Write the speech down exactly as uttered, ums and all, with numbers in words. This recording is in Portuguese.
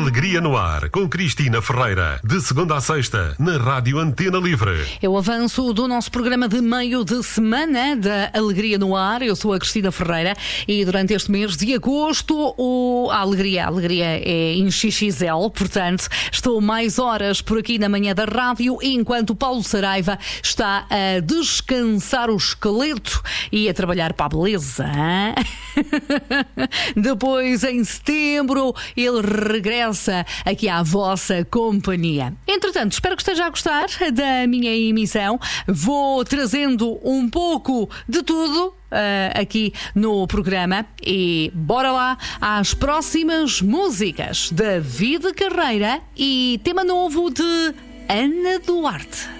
Alegria no Ar, com Cristina Ferreira. De segunda a sexta, na Rádio Antena Livre. É o avanço do nosso programa de meio de semana da Alegria no Ar. Eu sou a Cristina Ferreira e durante este mês de agosto o... a Alegria, a Alegria é em X X L, portanto estou mais horas por aqui na manhã da rádio, enquanto o Paulo Saraiva está a descansar o esqueleto e a trabalhar para a beleza. Hein? Depois, em setembro, ele regressa aqui à vossa companhia. Entretanto, espero que esteja a gostar da minha emissão. Vou trazendo um pouco de tudo Uh, aqui no programa e bora lá às próximas músicas. David Carreira e tema novo de Ana Duarte.